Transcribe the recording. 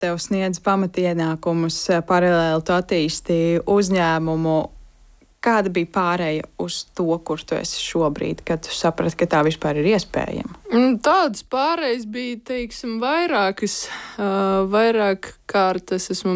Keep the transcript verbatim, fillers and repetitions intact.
tev sniedz pamatienākumus, paralēli tu attīstīji uzņēmumu. Kāda bija pārēja uz to, kur tu esi šobrīd, kad tu saprati, ka tā vispār ir iespējama? Tādas pārējas bija, teiksim, vairākas. Uh, vairāk kārtas esmu